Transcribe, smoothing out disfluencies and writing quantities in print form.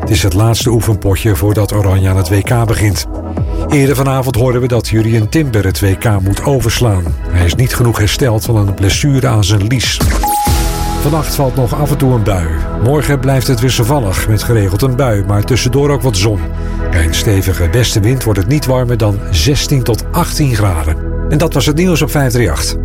Het is het laatste oefenpotje voordat Oranje aan het WK begint. Eerder vanavond hoorden we dat Jurrien Timber het WK moet overslaan. Hij is niet genoeg hersteld van een blessure aan zijn lies. Vannacht valt nog af en toe een bui. Morgen blijft het wisselvallig met geregeld een bui, maar tussendoor ook wat zon. Bij een stevige westenwind wordt het niet warmer dan 16 tot 18 graden. En dat was het nieuws op 538.